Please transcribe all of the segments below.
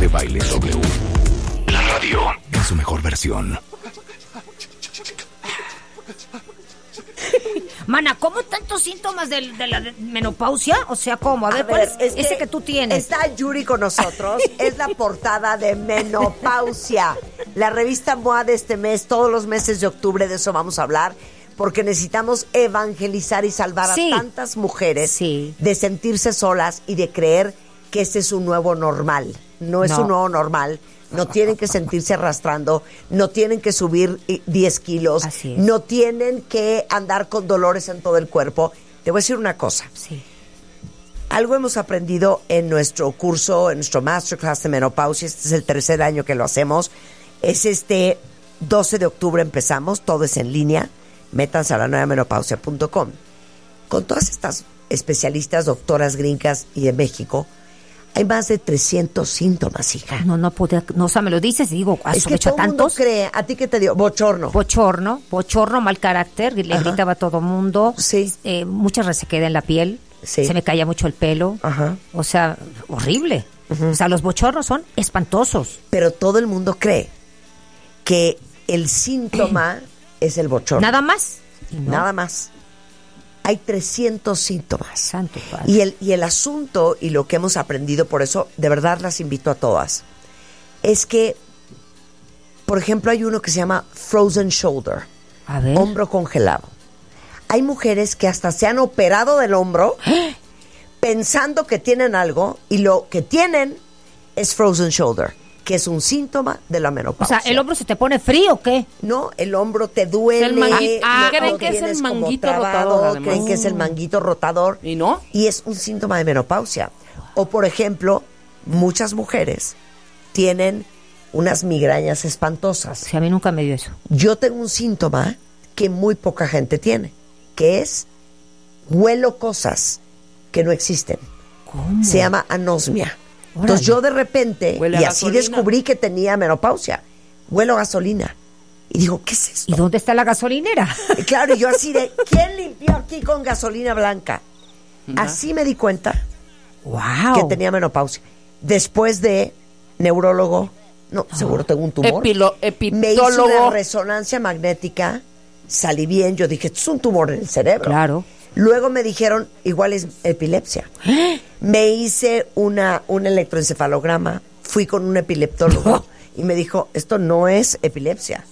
de Baile W. La radio en su mejor versión. Mana, ¿cómo tantos síntomas de la menopausia? O sea, ¿cómo? A ver, ¿cuál es ese que tú tienes? Está Yuri con nosotros. Es la portada de Menopausia. La revista MOA de este mes, todos los meses de octubre, de eso vamos a hablar. Porque necesitamos evangelizar y salvar a tantas mujeres de sentirse solas y de creer que este es un nuevo normal. No es un nuevo normal. No tienen que sentirse arrastrando, no tienen que subir 10 kilos, no tienen que andar con dolores en todo el cuerpo. Te voy a decir una cosa. Sí. Algo hemos aprendido en nuestro curso, en nuestro masterclass de menopausia. Este es el tercer año que lo hacemos. Es 12 de octubre empezamos, todo es en línea. Métanse a la nuevamenopausia.com. Con todas estas especialistas, doctoras gringas y de México, hay más de 300 síntomas, hija. No podía, o sea, me lo dices y digo, es que todo el mundo cree. ¿A ti qué te dio? Bochorno, mal carácter, le gritaba a todo mundo. Sí. Mucha resequedad en la piel. Sí. Se me caía mucho el pelo. Ajá. O sea, horrible. O sea, los bochornos son espantosos. Pero todo el mundo cree que el síntoma es el bochorno. ¿Nada más? Nada más. Hay 300 síntomas. Santo Padre. Y el asunto, y lo que hemos aprendido, por eso de verdad las invito a todas, es que, por ejemplo, hay uno que se llama frozen shoulder. A ver. Hombro congelado. Hay mujeres que hasta se han operado del hombro pensando que tienen algo y lo que tienen es frozen shoulder, que es un síntoma de la menopausia. O sea, ¿el hombro se te pone frío o qué? No, el hombro te duele. ¿Creen que es el manguito rotador, además? Creen que es el manguito rotador. ¿Y no? Y es un síntoma de menopausia. O, por ejemplo, muchas mujeres tienen unas migrañas espantosas. Sí, a mí nunca me dio eso. Yo tengo un síntoma que muy poca gente tiene, que es huelo cosas que no existen. ¿Cómo? Se llama anosmia. Órale. Entonces yo de repente, Huele y a así gasolina. descubrí que tenía menopausia, huelo a gasolina. Y digo, ¿qué es esto? ¿Y dónde está la gasolinera? Y claro, y yo así de, ¿quién limpió aquí con gasolina blanca? Así me di cuenta ¡Wow! que tenía menopausia. Después de neurólogo, no, seguro tengo un tumor. Me hizo Epitólogo. una resonancia magnética, salí bien, yo dije, esto es un tumor en el cerebro. Claro. Luego me dijeron, igual es epilepsia. Me hice un electroencefalograma, fui con un epileptólogo y me dijo, esto no es epilepsia.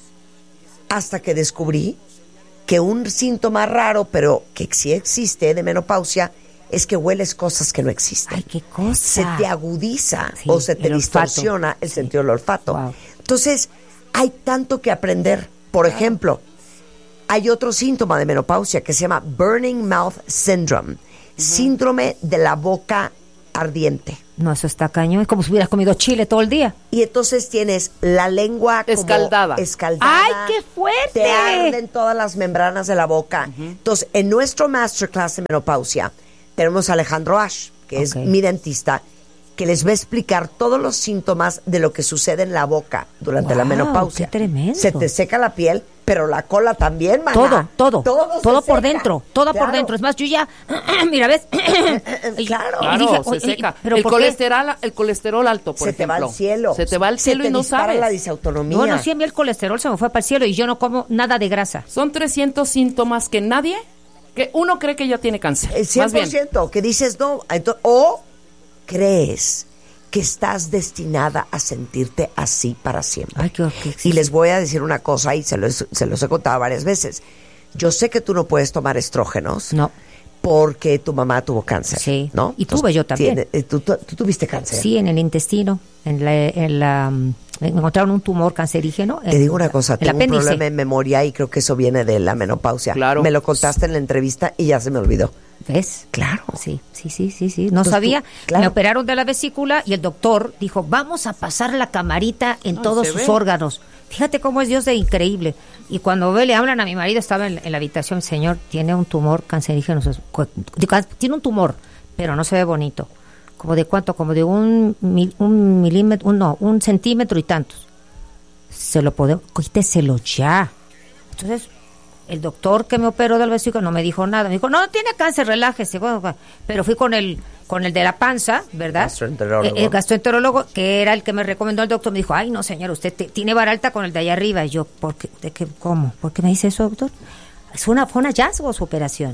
Hasta que descubrí que un síntoma raro, pero que sí existe de menopausia, es que hueles cosas que no existen. ¡Ay, qué cosa! Se te agudiza Sí, o se te el olfato. distorsiona el sentido del olfato. Wow. Entonces, hay tanto que aprender. Por ejemplo, hay otro síntoma de menopausia que se llama Burning Mouth Syndrome, síndrome de la boca ardiente. No, eso está cañón. Es como si hubieras comido chile todo el día. Y entonces tienes la lengua como Escaldada. ¡Ay, qué fuerte! Te arden todas las membranas de la boca. Entonces, en nuestro masterclass de menopausia tenemos a Alejandro Ash, que es mi dentista, que les va a explicar todos los síntomas de lo que sucede en la boca durante la Wow, menopausia. qué tremendo. Se te seca la piel, pero la cola también, maná. Todo se por seca. dentro, todo por Claro. dentro. Es más, yo ya, mira, ¿ves? Claro. Y Claro, dije, se oye, seca. ¿pero El por qué? colesterol alto, por Se te va ejemplo. al cielo. Se te va al cielo Se y te no dispara sabes. la disautonomía. Bueno, sí, a mí el colesterol se me fue para el cielo y yo no como nada de grasa. Son 300 síntomas que uno cree que ya tiene cáncer. El Más bien. 100%, que dices no. O crees que estás destinada a sentirte así para siempre. Ay, qué Y les voy a decir una cosa, y se los he contado varias veces. Yo sé que tú no puedes tomar estrógenos. No. Porque tu mamá tuvo cáncer. Sí. ¿no? Y tuve yo también. ¿Tú tuviste cáncer? Sí, en el intestino, me encontraron un tumor cancerígeno. Te digo una cosa, el tengo un apéndice. problema en memoria y creo que eso viene de la menopausia. Claro. Me lo contaste en la entrevista y ya se me olvidó. ¿Ves? Claro. Sí. No Entonces sabía. tú, claro. Me operaron de la vesícula y el doctor dijo, vamos a pasar la camarita en todos se sus ve. órganos. Fíjate cómo es Dios de increíble. Y cuando le hablan a mi marido, estaba en la habitación, señor, tiene un tumor cancerígeno. Tiene un tumor, pero no se ve bonito. ¿Como de cuánto? Como de un centímetro y tantos. Se lo puedo, quíteselo ya. Entonces, el doctor que me operó del vesícula no me dijo nada. Me dijo, no tiene cáncer, relájese. Bueno, pero fui con el con el de la panza, ¿verdad? Gastroenterólogo. El gastroenterólogo, que era el que me recomendó el doctor, me dijo, ay, no, señora, usted tiene vara alta con el de allá arriba. Y yo, ¿cómo? ¿Por qué me dice eso, doctor? Fue un hallazgo su operación.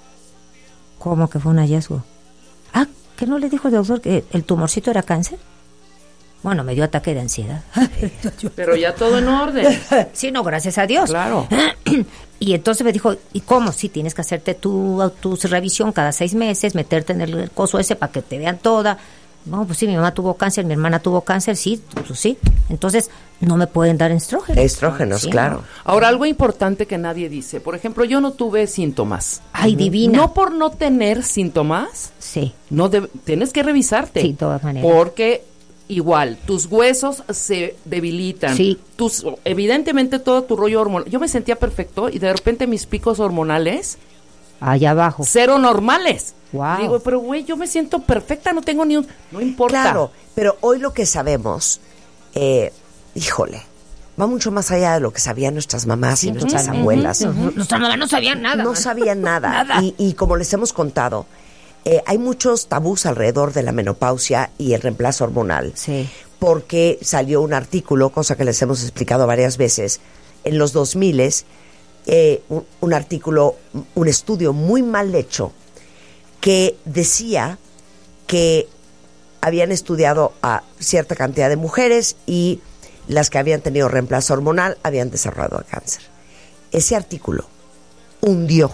¿Cómo que fue un hallazgo? Ah, ¿qué no le dijo el doctor que el tumorcito era cáncer? Bueno, me dio ataque de ansiedad. Pero ya todo en orden. Sí, no, gracias a Dios. Claro. Y entonces me dijo, ¿y cómo? Sí, tienes que hacerte tu revisión cada 6 meses, meterte en el coso ese para que te vean toda. No, pues sí, mi mamá tuvo cáncer, mi hermana tuvo cáncer, sí, pues sí. Entonces, no me pueden dar estrógenos. Estrógenos, sí, claro. ¿no? Ahora, algo importante que nadie dice. Por ejemplo, yo no tuve síntomas. Ay, divina. No por no tener síntomas, Sí. tienes que revisarte. Sí, de todas maneras. Porque igual, tus huesos se debilitan. Sí. Evidentemente todo tu rollo hormonal. Yo me sentía perfecto y de repente mis picos hormonales, Allá abajo. 0 normales. Wow. Digo, pero güey, yo me siento perfecta, no tengo ni un... No importa. Claro, pero hoy lo que sabemos, híjole, va mucho más allá de lo que sabían nuestras mamás y nuestras totalmente. abuelas. Nuestras mamás no sabían nada. No man. sabían nada. Nada. Y como les hemos contado, hay muchos tabús alrededor de la menopausia y el reemplazo hormonal. Sí. Porque salió un artículo, cosa que les hemos explicado varias veces, en los 2000, un artículo, un estudio muy mal hecho, que decía que habían estudiado a cierta cantidad de mujeres y las que habían tenido reemplazo hormonal habían desarrollado cáncer. Ese artículo hundió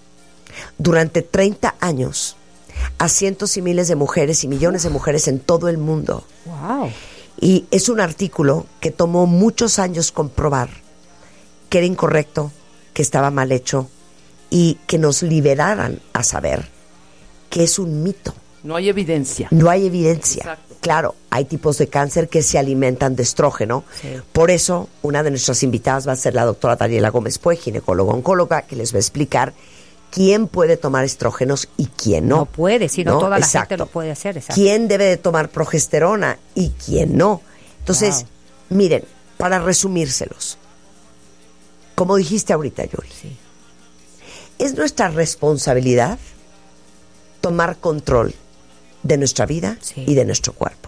durante 30 años a cientos y miles de mujeres y millones de mujeres en todo el mundo. Wow. Y es un artículo que tomó muchos años comprobar que era incorrecto, que estaba mal hecho y que nos liberaran a saber que es un mito. No hay evidencia. No hay evidencia. Exacto. Claro, hay tipos de cáncer que se alimentan de estrógeno. Sí. Por eso, una de nuestras invitadas va a ser la doctora Daniela Gómez Pue, ginecóloga-oncóloga, que les va a explicar quién puede tomar estrógenos y quién no. No puede, sino ¿no? toda la Exacto. gente lo puede hacer. Exacto. ¿Quién debe de tomar progesterona y quién no? Entonces, miren, para resumírselos, como dijiste ahorita, Yuri, Sí. es nuestra responsabilidad tomar control de nuestra vida Sí. y de nuestro cuerpo.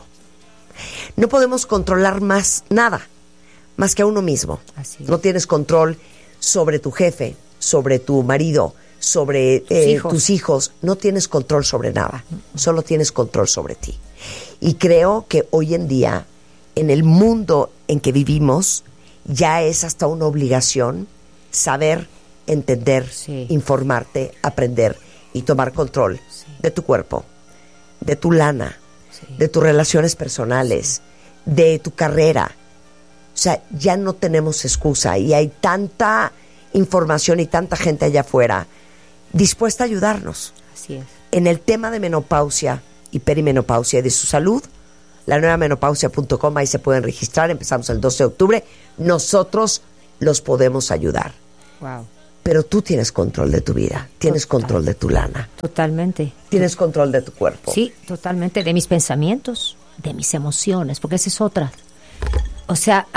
No podemos controlar más nada, más que a uno mismo. Así es. No tienes control sobre tu jefe, sobre tu marido, sobre tus hijos. No tienes control sobre nada, solo tienes control sobre ti. Y creo que hoy en día, en el mundo en que vivimos, ya es hasta una obligación saber, entender, Sí. informarte, aprender y tomar control Sí. de tu cuerpo, de tu lana, Sí. de tus relaciones personales, de tu carrera. O sea, ya no tenemos excusa y hay tanta información y tanta gente allá afuera dispuesta a ayudarnos. Así es. En el tema de menopausia y perimenopausia y de su salud, la nueva menopausia.com, ahí se pueden registrar, empezamos el 12 de octubre, nosotros los podemos ayudar. Wow. Pero tú tienes control de tu vida, tienes Total. control de tu lana, Totalmente. tienes control de tu cuerpo. Sí, totalmente. De mis pensamientos, de mis emociones, porque esa es otra. O sea,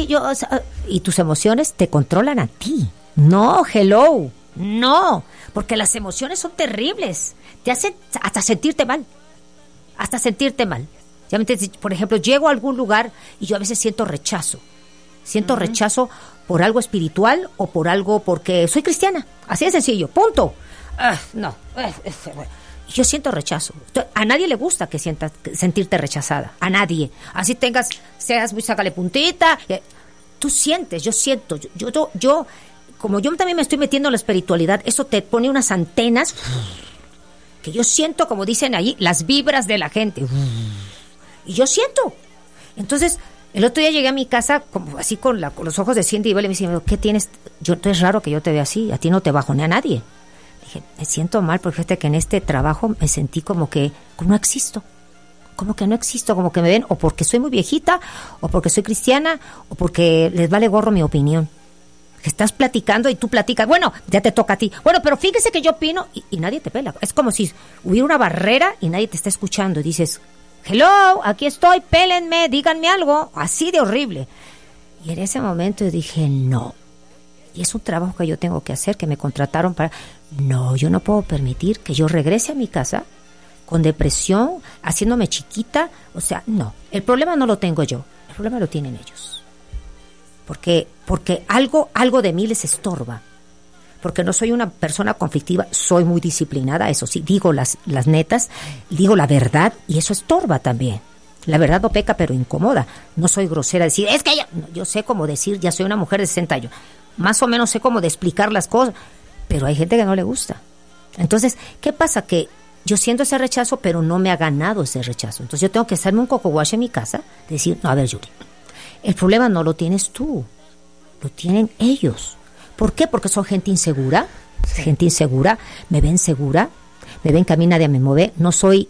y tus emociones te controlan a ti. No, hello, no, porque las emociones son terribles. Te hacen hasta sentirte mal. Hasta sentirte mal. Ya me entiendes, por ejemplo, llego a algún lugar y yo a veces siento rechazo. Siento rechazo por algo espiritual o por algo porque soy cristiana. Así de sencillo, punto. No. Yo siento rechazo. A nadie le gusta que sentirte rechazada. A nadie. Así seas muy sácale puntita. Tú sientes, yo siento. Yo, como yo también me estoy metiendo en la espiritualidad, eso te pone unas antenas que yo siento, como dicen ahí, las vibras de la gente. Y yo siento. Entonces, el otro día llegué a mi casa como así con los ojos de Cindy y Bella, y me dice, ¿qué tienes? Es raro que yo te vea así, a ti no te bajonea nadie. Dije, me siento mal porque fíjate que en este trabajo me sentí como que no existo. Como que no existo, como que me ven o porque soy muy viejita, o porque soy cristiana, o porque les vale gorro mi opinión. Que estás platicando y tú platicas, bueno, ya te toca a ti. Bueno, pero fíjese que yo opino y nadie te pela. Es como si hubiera una barrera y nadie te está escuchando. Y dices, hello, aquí estoy, pélenme, díganme algo. Así de horrible. Y en ese momento yo dije, no. Y es un trabajo que yo tengo que hacer, que me contrataron para... No, yo no puedo permitir que yo regrese a mi casa con depresión, haciéndome chiquita. O sea, no, el problema no lo tengo yo, el problema lo tienen ellos. Porque algo de mí les estorba. Porque no soy una persona conflictiva, soy muy disciplinada, eso sí, digo las netas, digo la verdad, y eso estorba también. La verdad no peca, pero incomoda. No soy grosera, decir, es que yo sé cómo decir, ya soy una mujer de 60 años. Más o menos sé cómo de explicar las cosas, pero hay gente que no le gusta. Entonces, ¿qué pasa? Que yo siento ese rechazo, pero no me ha ganado ese rechazo. Entonces yo tengo que hacerme un coco wash en mi casa, decir, no, a ver, Yuri, el problema no lo tienes tú, lo tienen ellos. ¿Por qué? Porque son gente insegura, gente insegura, me ven segura, me ven que a mí nadie me mueve, no soy,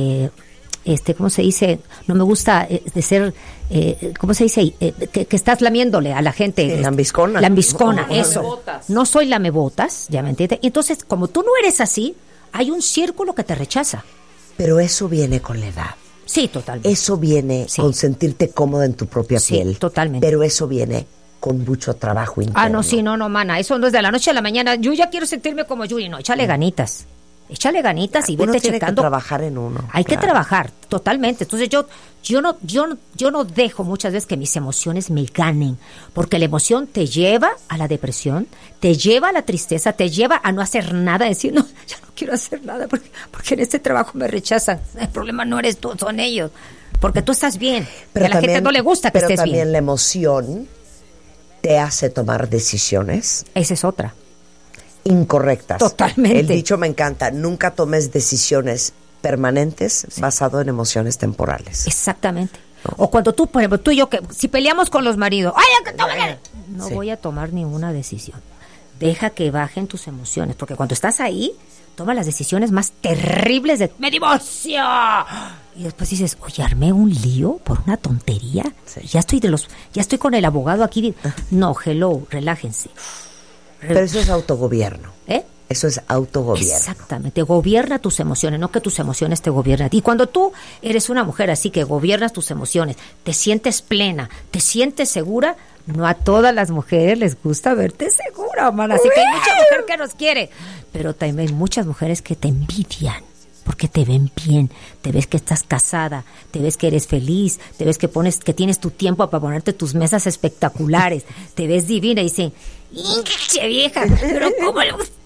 ¿cómo se dice? No me gusta de ser, ¿cómo se dice? Que estás lamiéndole a la gente. Sí, lambiscona. Lambiscona, eso. No soy lamebotas, ya me entiendes. Entonces, como tú no eres así, hay un círculo que te rechaza. Pero eso viene con la edad. Sí, totalmente. Eso viene con sentirte cómoda en tu propia piel. Sí, totalmente. Pero eso viene con mucho trabajo interno. Ah, no, sí, no, mana. Eso no es de la noche a la mañana. Yo ya quiero sentirme como Yuri. No, échale ganitas. Échale ganitas y uno vete tiene checando. Que trabajar en uno. Hay que trabajar, totalmente. Entonces yo no dejo muchas veces que mis emociones me ganen, porque la emoción te lleva a la depresión, te lleva a la tristeza, te lleva a no hacer nada, decir, no, ya no quiero hacer nada, porque en este trabajo me rechazan. El problema no eres tú, son ellos. Porque tú estás bien, pero a la gente no le gusta que estés bien. Pero también la emoción te hace tomar decisiones. Esa es otra. Incorrectas. Totalmente. El dicho me encanta, nunca tomes decisiones permanentes basado en emociones temporales. Exactamente. O cuando tú, por ejemplo, tú y yo, que si peleamos con los maridos, no voy a tomar ninguna decisión. Deja que bajen tus emociones, porque cuando estás ahí, toma las decisiones más terribles de ¡me divorcio! Y después dices, oye, armé un lío por una tontería. Sí. Ya estoy con el abogado aquí. No, hello, relájense. Pero eso es autogobierno. ¿Eh? Eso es autogobierno. Exactamente, gobierna tus emociones, no que tus emociones te gobiernen. Y cuando tú eres una mujer así que gobiernas tus emociones, te sientes plena, te sientes segura, no a todas las mujeres les gusta verte segura, man. Así que hay mucha mujer que nos quiere, pero también hay muchas mujeres que te envidian. Porque te ven bien, te ves que estás casada, te ves que eres feliz, te ves que tienes tu tiempo para ponerte tus mesas espectaculares, te ves divina y dicen, ¡hinche vieja! Pero ¿cómo le gusta?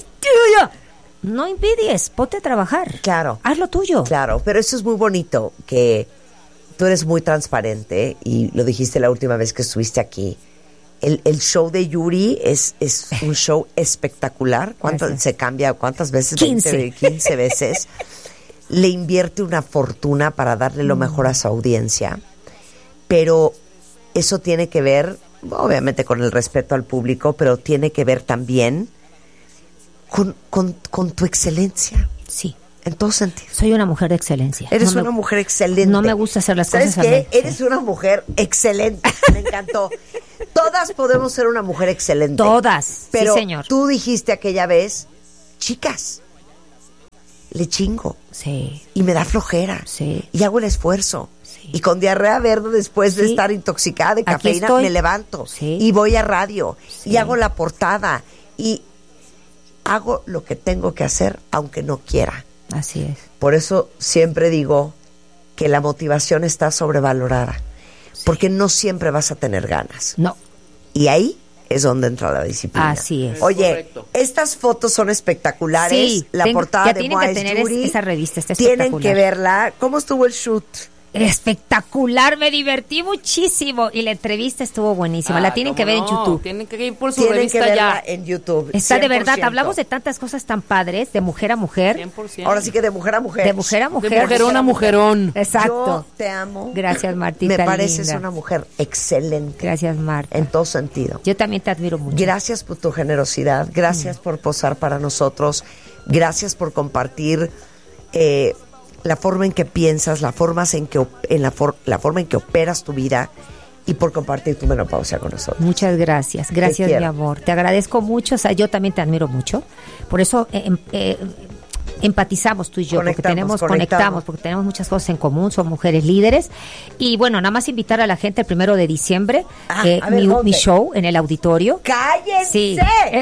No envidies, ponte a trabajar. Claro. Haz lo tuyo. Claro, pero eso es muy bonito, que tú eres muy transparente y lo dijiste la última vez que estuviste aquí. El show de Yuri es un show espectacular. Se cambia? ¿Cuántas veces? 15 veces. Le invierte una fortuna para darle lo mejor a su audiencia. Pero eso tiene que ver, obviamente, con el respeto al público, pero tiene que ver también con tu excelencia. Sí. En todo sentido. Soy una mujer de excelencia. Eres una mujer excelente. No me gusta hacer las cosas. ¿Sabes qué? Eres una mujer excelente. Me encantó. Todas podemos ser una mujer excelente. Todas. Pero sí, señor. Tú dijiste aquella vez, chicas, le chingo. Sí. Y me da flojera. Sí. Y hago el esfuerzo. Sí. Y con diarrea verde después de estar intoxicada de cafeína, me levanto. Sí. Y voy a radio. Sí. Y hago la portada. Y hago lo que tengo que hacer, aunque no quiera. Así es. Por eso siempre digo que la motivación está sobrevalorada. Sí. Porque no siempre vas a tener ganas. No. Y ahí es donde entra la disciplina. Así es. Oye, correcto. Estas fotos son espectaculares. Sí, la portada de Moa Yuri. Esa revista está espectacular. Tienen que verla. ¿Cómo estuvo el shoot? Espectacular, me divertí muchísimo y la entrevista estuvo buenísima. La tienen que ver en YouTube. Tienen que ir por su revista ya. En YouTube. Está 100%. De verdad, 100%. Hablamos de tantas cosas tan padres, de mujer a mujer. 100%. Ahora sí que de mujer a mujer. De mujer a mujer. De mujerón a mujerón. Exacto. Yo te amo. Gracias, Martita. Me pareces linda. una mujer excelente. Gracias, Marta. En todo sentido. Yo también te admiro mucho. Gracias por tu generosidad. Gracias por posar para nosotros. Gracias por compartir la forma en que piensas, la forma en que operas tu vida y por compartir tu menopausia con nosotros. Muchas gracias. Gracias, mi amor. Te agradezco mucho. O sea, yo también te admiro mucho. Por eso empatizamos tú y yo, conectamos, porque tenemos muchas cosas en común, somos mujeres líderes. Y bueno, nada más invitar a la gente el 1 de diciembre, mi show en el auditorio. ¡Cállense! Sí.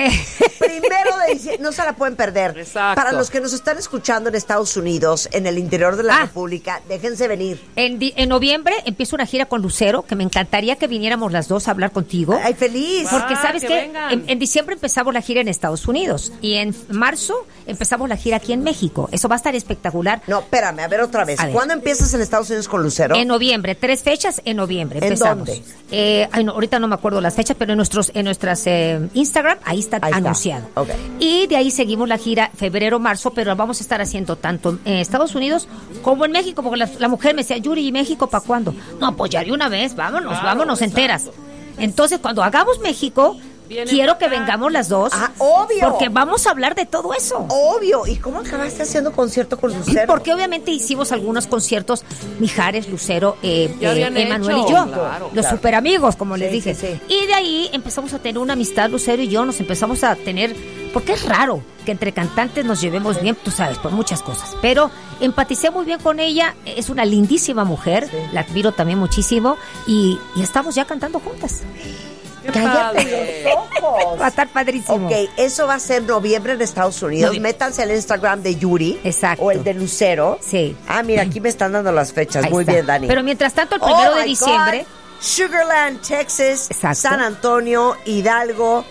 1 de diciembre, no se la pueden perder. Exacto. Para los que nos están escuchando en Estados Unidos, en el interior de la República, déjense venir. En noviembre empiezo una gira con Lucero, que me encantaría que viniéramos las dos a hablar contigo. ¡Ay, feliz! Porque sabes que vengan. en diciembre empezamos la gira en Estados Unidos y en marzo empezamos la gira aquí en México. Eso va a estar espectacular. No, espérame, a ver otra vez. ¿Cuándo empiezas en Estados Unidos con Lucero? En noviembre, 3 fechas en noviembre. ¿En empezamos. dónde? Ahorita no me acuerdo las fechas, pero en nuestras Instagram, ahí está anunciado. Okay. Y de ahí seguimos la gira febrero, marzo, pero vamos a estar haciendo tanto en Estados Unidos como en México, porque la mujer me decía, Yuri, ¿y México para cuándo? No, pues ya de una vez, vámonos enteras. Entonces, cuando hagamos México, quiero que vengamos las dos. Obvio. Porque vamos a hablar de todo eso. Obvio. ¿Y cómo acabaste haciendo concierto con Lucero? Porque obviamente hicimos algunos conciertos, Mijares, Lucero, Emanuel y yo. Los super amigos, como les dije. Sí. Y de ahí empezamos a tener una amistad, Lucero y yo, nos empezamos a tener, porque es raro que entre cantantes nos llevemos bien, tú sabes, por muchas cosas. Pero empaticé muy bien con ella, es una lindísima mujer, la admiro también muchísimo, y estamos ya cantando juntas. ¡Cállate los ojos! Va a estar padrísimo. Ok, eso va a ser noviembre en Estados Unidos. Métanse al Instagram de Yuri. Exacto. O el de Lucero. Sí. Mira, aquí me están dando las fechas. Ahí Muy está. bien, Dani. Pero mientras tanto, el 1 de diciembre... Sugarland, Texas. Exacto. San Antonio, Hidalgo.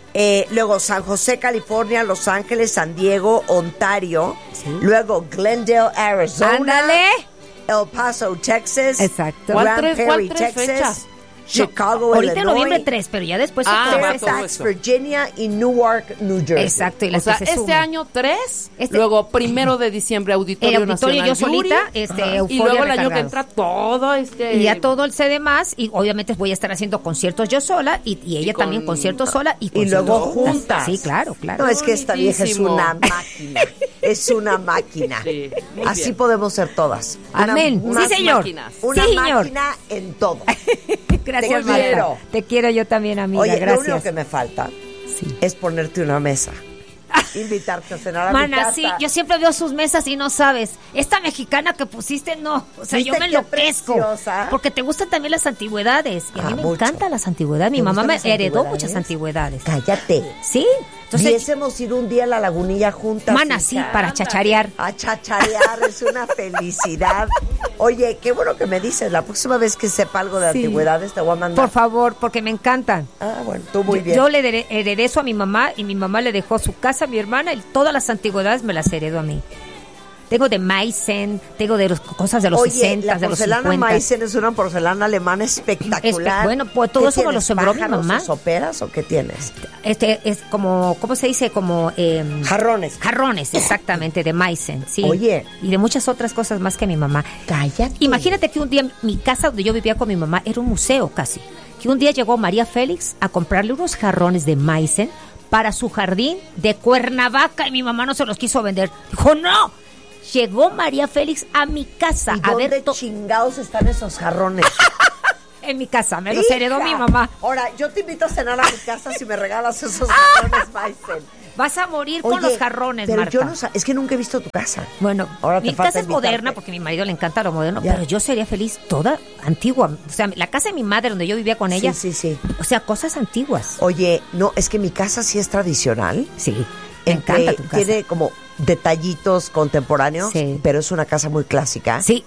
Luego San José, California, Los Ángeles, San Diego, Ontario. Sí. Luego Glendale, Arizona. ¡Ándale! El Paso, Texas. Exacto. Grand Prairie, Texas. Chicago, ahorita en Illinois. noviembre 3, pero ya después... Fairfax, Virginia y Newark, New Jersey. Exacto. Y las que se este suman. año 3, luego 1 de diciembre Auditorio Nacional yo Yuri, solita, Euforia y luego el año que Recargados. entra todo Y ya todo el CD más, y obviamente voy a estar haciendo conciertos yo sola, y ella también conciertos sola. Y luego conciertos juntas. Sí, claro. No, es que esta vieja es una máquina. Es una máquina. Sí, muy Así bien. podemos ser todas. Amén. Sí, señor. máquinas. Una Sí, señor. máquina en todo. Gracias, Te quiero. Marta. Te quiero yo también, amiga. Oye, Gracias. lo único que me falta es ponerte una mesa. Invitarte a cenar a mi Mana, casa. sí, yo siempre veo sus mesas y no sabes. Esta mexicana que pusiste, no. O sea, yo ¿Viste me qué enloquezco. preciosa? Porque te gustan también las antigüedades. Y a mí me mucho. encantan las antigüedades. Mi ¿Te mamá gustan me las heredó antigüedades? muchas antigüedades. Cállate. Sí. Entonces, Viésemos ir un día a la Lagunilla juntas. mana, hija. sí, para chacharear. A chacharear, es una felicidad. Oye, qué bueno que me dices. La próxima vez que sepa algo de Sí. antigüedades te voy a mandar. Por favor, porque me encantan. Bueno, tú muy bien. Yo le heredé eso a mi mamá y mi mamá le dejó su casa a mi hermana y todas las antigüedades me las heredó a mí. Tengo de Meissen, tengo de cosas de los 60, la de los porcelana 50. Meissen es una porcelana alemana espectacular. Bueno, pues todo ¿Qué eso me lo tienes, sembró mi pájaros mamá. o soperas o qué tienes? Es como, ¿cómo se dice? Como Jarrones. jarrones, exactamente, de Meissen, sí. Oye. Y de muchas otras cosas más que mi mamá. Cállate. Imagínate que un día mi casa donde yo vivía con mi mamá era un museo casi. Que un día llegó María Félix a comprarle unos jarrones de Meissen para su jardín de Cuernavaca y mi mamá no se los quiso vender. Dijo, no. Llegó María Félix a mi casa ¿Y a ver dónde chingados están esos jarrones? en mi casa, me los heredó mi mamá. Ahora, yo te invito a cenar a mi casa si me regalas esos jarrones Meissen. Vas a morir con los jarrones, pero Marta. yo no es que nunca he visto tu casa. Bueno, ahora mi casa es moderna porque a mi marido le encanta lo moderno, pero yo sería feliz toda antigua. O sea, la casa de mi madre donde yo vivía con ella. Sí. O sea, cosas antiguas. Oye, no, es que mi casa sí es tradicional. Sí, me encanta tu casa. Tiene como detallitos contemporáneos, Sí. pero es una casa muy clásica. Sí.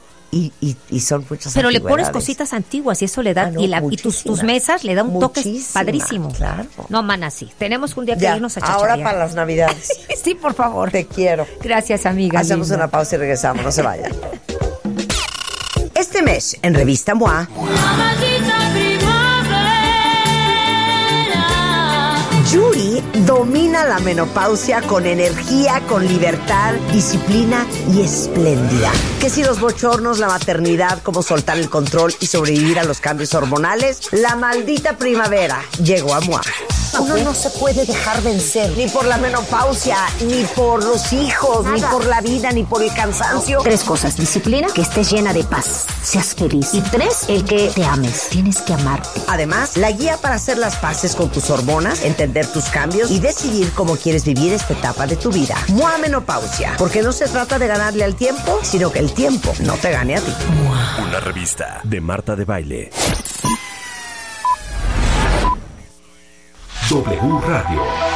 Y son muchas Pero le pones antigüedades. cositas antiguas y eso le da, no, y tus mesas le da un toque muchísima, padrísimo. claro. No, mana, sí. Tenemos un día que Ya, irnos a chacharear. ahora para las navidades. Sí, por favor. Te quiero. Gracias, amiga. Hacemos linda. una pausa y regresamos, no se vayan. Este mes, en Revista MOA, Yuri domina la menopausia con energía, con libertad, disciplina y espléndida. Que si los bochornos, la maternidad, cómo soltar el control y sobrevivir a los cambios hormonales, la maldita primavera llegó a MOA. Uno no se puede dejar vencer, ni por la menopausia, ni por los hijos, ni por la vida, ni por el cansancio. 3 cosas: disciplina, que estés llena de paz, seas feliz. Y 3, el que te ames. Tienes que amarte. Además, la guía para hacer las paces con tus hormonas, entender tus cambios y decidir cómo quieres vivir esta etapa de tu vida. MOA Menopausia, porque no se trata de ganarle al tiempo, sino que el tiempo no te gane a ti. Una revista de Marta de Baile. W Radio.